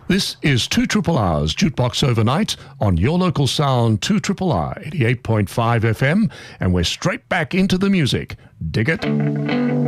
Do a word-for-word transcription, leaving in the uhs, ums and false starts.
This is two Triple R's Jukebox Overnight on your local sound, two Triple R, eighty-eight point five F M, and we're straight back into the music. Dig it?